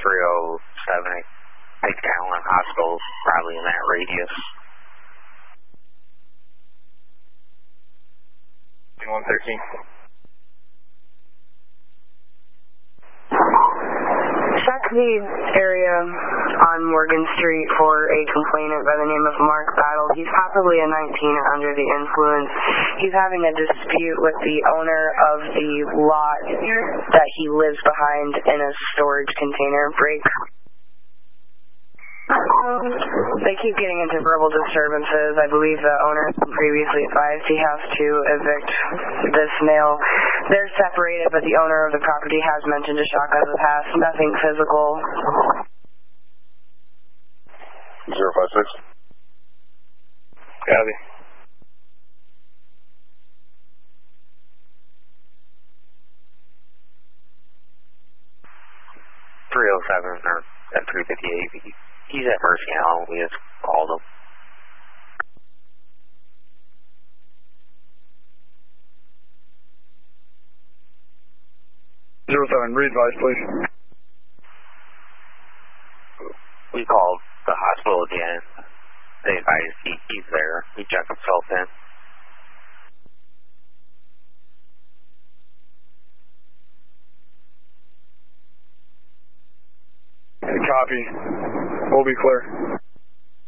307. I think Allen Hospital is probably in that radius. 113. Check the area on Morgan Street for a complainant by the name of Mark Battle. He's possibly a 19 or under the influence. He's having a dispute with the owner of the lot that he lives behind in a storage container break. They keep getting into verbal disturbances. I believe the owner previously advised he has to evict this male. They're separated, but the owner of the property has mentioned a shotgun in the past. Nothing physical. 056. Copy. .307 or at 358. He's at Mercy Allen. We just called him. 07, re-advise, please. We called the hospital again. They advised he's there. He checked himself in. 'Copy. We'll be clear.